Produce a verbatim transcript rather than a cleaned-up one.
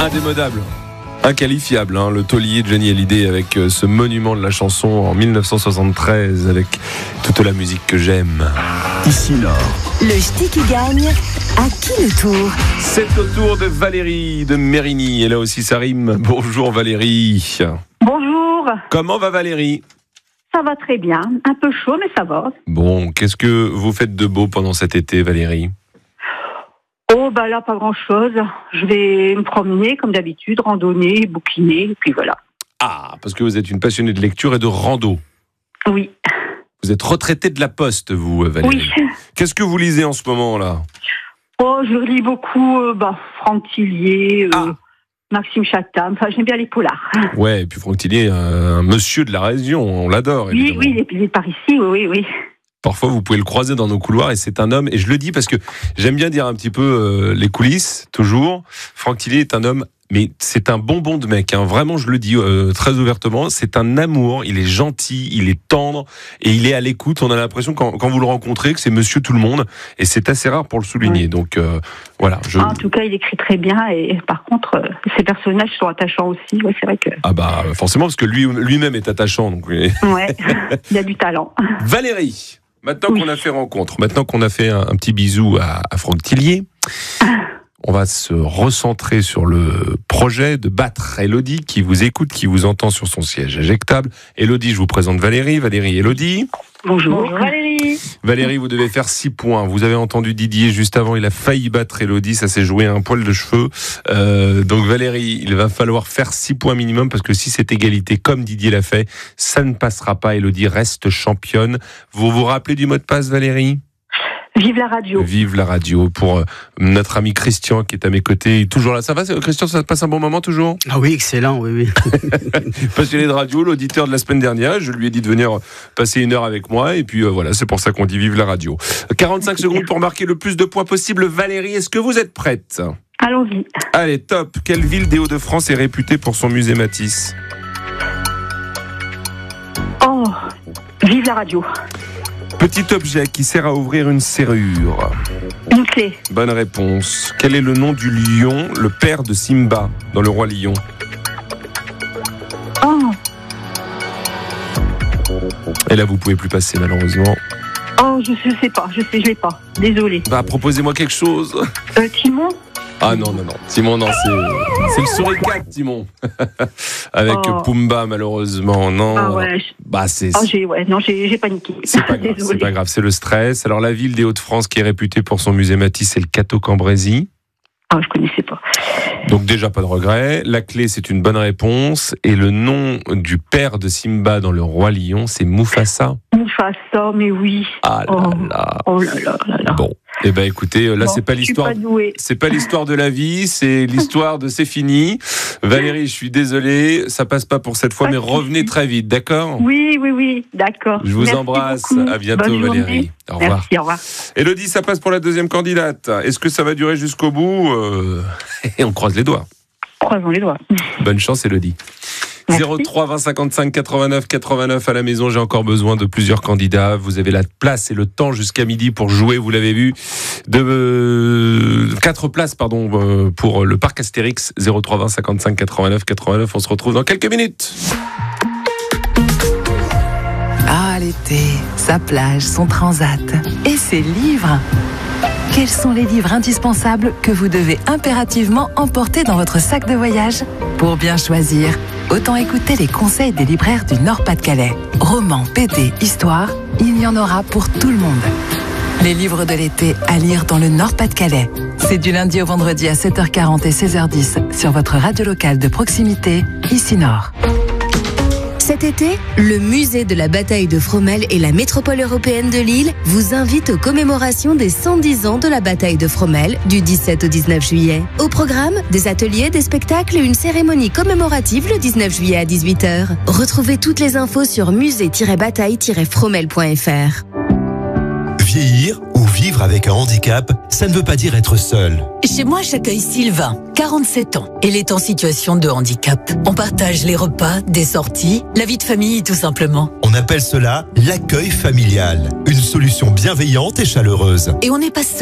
Indémodable, inqualifiable, hein, le taulier de Johnny Hallyday avec euh, ce monument de la chanson en dix-neuf cent soixante-treize avec toute la musique que j'aime. Ici Nord. Le ch'ti qui gagne, à qui le tour? C'est au tour de Valérie de Mérigny, et là aussi ça rime. Bonjour Valérie. Bonjour. Comment va Valérie? Ça va très bien, un peu chaud mais ça va. Bon, qu'est-ce que vous faites de beau pendant cet été Valérie? Oh bah là pas grand chose, je vais me promener comme d'habitude, randonner, bouquiner, et puis voilà. Ah, parce que vous êtes une passionnée de lecture et de rando. Oui. Vous êtes retraitée de la Poste, vous Valérie. Oui. Qu'est-ce que vous lisez en ce moment là? Oh je lis beaucoup euh, bah, Franck Tillier, euh, Ah. Maxime Chatham, enfin j'aime bien les polars. Ouais, et puis Franck Tillier, un, un monsieur de la région, on l'adore Oui, évidemment. oui, il est par ici, oui, oui, oui. Parfois, vous pouvez le croiser dans nos couloirs et c'est un homme, et je le dis parce que j'aime bien dire un petit peu euh, les coulisses, toujours. Franck Tillier est un homme, mais c'est un bonbon de mec, hein. Vraiment, je le dis euh, très ouvertement, c'est un amour, il est gentil, il est tendre, et il est à l'écoute. On a l'impression, quand, quand vous le rencontrez, que c'est monsieur tout le monde, et c'est assez rare pour le souligner. Oui. Donc, euh, voilà. Je... En tout cas, il écrit très bien, et par contre, euh, ses personnages sont attachants aussi, ouais, c'est vrai que... Ah bah, forcément, parce que lui, lui-même est attachant. Donc, oui. Ouais, il a du talent. Valérie, maintenant Oui. qu'on a fait rencontre, maintenant qu'on a fait un, un petit bisou à, à Franck Tillier, on va se recentrer sur le projet de battre Élodie qui vous écoute, qui vous entend sur son siège éjectable. Élodie, je vous présente Valérie. Valérie, Élodie. Bonjour. Bonjour Valérie. Valérie, vous devez faire six points. Vous avez entendu Didier juste avant, il a failli battre Élodie, ça s'est joué à un poil de cheveux. Euh, donc Valérie, il va falloir faire six points minimum parce que si c'est égalité comme Didier l'a fait, ça ne passera pas. Élodie reste championne. Vous vous rappelez du mot de passe, Valérie ? Vive la radio. Vive la radio pour euh, notre ami Christian qui est à mes côtés. Il est toujours là. Ça va, Christian, ça te passe un bon moment toujours ? Ah oui, excellent, oui, oui. Passionné de radio, l'auditeur de la semaine dernière, je lui ai dit de venir passer une heure avec moi et puis euh, voilà, c'est pour ça qu'on dit vive la radio. quarante-cinq secondes pour marquer le plus de points possible. Valérie, est-ce que vous êtes prête ? Allons-y. Allez, top. Quelle ville des Hauts-de-France est réputée pour son musée Matisse ? Oh, vive la radio. Petit objet qui sert à ouvrir une serrure. Une clé. Bonne réponse. Quel est le nom du lion, le père de Simba, dans Le Roi Lion ? Oh, Et là, vous pouvez plus passer, malheureusement. oh, je, je sais pas, je sais, je l'ai pas. Désolée. Bah, proposez-moi quelque chose. Euh, Timon. Ah non, non, non. Timon, non, c'est, c'est le souricate, Timon. Avec Oh. Pumba, malheureusement. Non. Ah ouais. je- Bah, c'est, Oh, j'ai, ouais, non, j'ai, j'ai paniqué. c'est pas grave. Désolée. C'est pas grave. C'est le stress. Alors, la ville des Hauts-de-France qui est réputée pour son musée Matisse, c'est le Cateau-Cambrésis. Ah, je connaissais pas. Donc, déjà, pas de regret. La clé, c'est une bonne réponse. Et le nom du père de Simba dans Le Roi Lion, c'est Mufasa. Mufasa, mais oui. Ah là Oh. là. Oh là là là là. Bon. Eh ben, écoutez, là, Bon, c'est pas je suis l'histoire. pas douée. C'est pas l'histoire de la vie, c'est l'histoire de c'est fini. Valérie, je suis désolé, ça passe pas pour cette fois, Pas mais de revenez souci. très vite, d'accord ? Oui, oui, oui, d'accord. Je vous Merci embrasse, beaucoup. à bientôt Bonne journée. Valérie. Au revoir. Merci, au revoir. Élodie, ça passe pour la deuxième candidate. Est-ce que ça va durer jusqu'au bout ? Euh, Et on croise les doigts. Croisons les doigts. Bonne chance Élodie. Merci. zéro trois vingt cinquante-cinq quatre-vingt-neuf quatre-vingt-neuf à la maison, j'ai encore besoin de plusieurs candidats. Vous avez la place et le temps jusqu'à midi pour jouer, vous l'avez vu. De euh, quatre places pardon euh, pour le parc Astérix. Zéro trois vingt cinquante-cinq quatre-vingt-neuf quatre-vingt-neuf. On se retrouve dans quelques minutes. Ah, l'été, sa plage, son transat et ses livres. Quels sont les livres indispensables que vous devez impérativement emporter dans votre sac de voyage ? Pour bien choisir, autant écouter les conseils des libraires du Nord-Pas-de-Calais. Romans, B D, histoire, il y en aura pour tout le monde. Les livres de l'été à lire dans le Nord-Pas-de-Calais. C'est du lundi au vendredi à sept heures quarante et seize heures dix sur votre radio locale de proximité, ici Nord. Cet été, le musée de la bataille de Fromelles et la métropole européenne de Lille vous invitent aux commémorations des cent dix ans de la bataille de Fromelles du dix-sept au dix-neuf juillet. Au programme, des ateliers, des spectacles et une cérémonie commémorative le dix-neuf juillet à dix-huit heures. Retrouvez toutes les infos sur musée tiret bataille tiret fromelles point f r. Vieillir ou vivre avec un handicap, ça ne veut pas dire être seul. Chez moi, j'accueille Sylvain, quarante-sept ans. Elle est en situation de handicap. On partage les repas, des sorties, la vie de famille tout simplement. On appelle cela l'accueil familial. Une solution bienveillante et chaleureuse. Et on n'est pas seul.